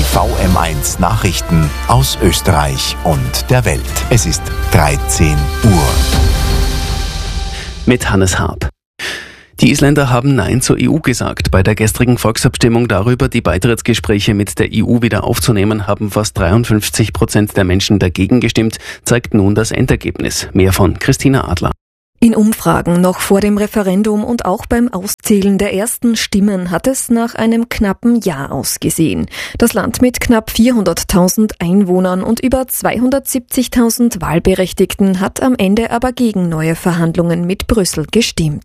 VM1 Nachrichten aus Österreich und der Welt. Es ist 13 Uhr. Mit Hannes Haab. Die Isländer haben Nein zur EU gesagt. Bei der gestrigen Volksabstimmung darüber, die Beitrittsgespräche mit der EU wieder aufzunehmen, haben fast 53% der Menschen dagegen gestimmt, zeigt nun das Endergebnis. Mehr von Christina Adler. In Umfragen noch vor dem Referendum und auch beim Auszählen der ersten Stimmen hat es nach einem knappen Ja ausgesehen. Das Land mit knapp 400.000 Einwohnern und über 270.000 Wahlberechtigten hat am Ende aber gegen neue Verhandlungen mit Brüssel gestimmt.